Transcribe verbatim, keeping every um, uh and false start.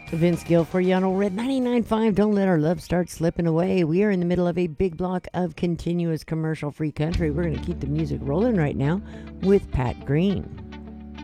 Vince Gill for you on old Red ninety-nine point five. Don't let our love start slipping away. We are in the middle of a big block of continuous commercial-free country. We're going to keep the music rolling right now with Pat Green.